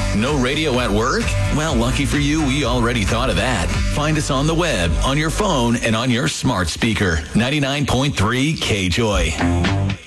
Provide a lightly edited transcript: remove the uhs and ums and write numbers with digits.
No radio at work? Well, lucky for you, we already thought of that. Find us on the web, on your phone, and on your smart speaker. 99.3 KJOY.